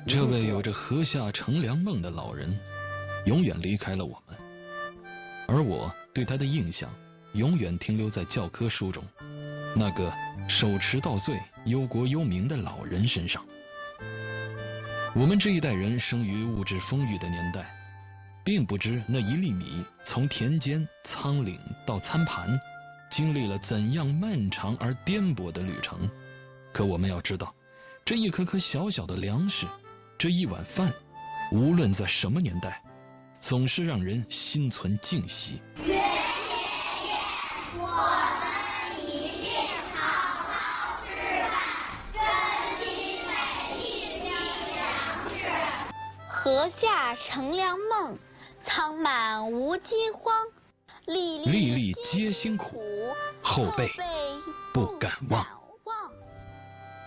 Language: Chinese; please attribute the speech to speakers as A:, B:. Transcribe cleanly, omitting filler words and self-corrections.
A: 这位有着禾下乘凉梦的老人，永远离开了我们，而我对他的印象永远停留在教科书中那个手持稻穗、忧国忧民的老人身上。我们这一代人生于物质丰裕的年代，并不知那一粒米从田间、仓廪到餐盘，经历了怎样漫长而颠簸的旅程。可我们要知道，这一颗颗小小的粮食，这一碗饭，无论在什么年代，总是让人心存敬惜。
B: 月夜，我们一定好好吃饭，珍惜每一粒粮食。
C: 禾下乘凉梦，仓满无饥荒。粒粒
A: 粒粒皆辛苦，后辈不敢忘。